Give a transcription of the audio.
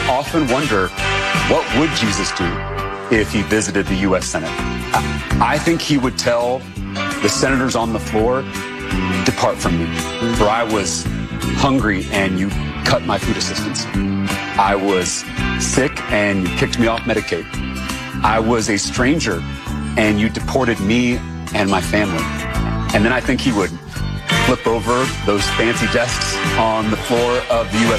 often wonder, what would Jesus do if he visited the U.S. Senate? I think he would tell the senators on the floor, depart from me, for I was hungry and you cut my food assistance. I was sick and you kicked me off Medicaid. I was a stranger and you deported me and my family. And then I think he would flip over those fancy desks on the floor of the U.S.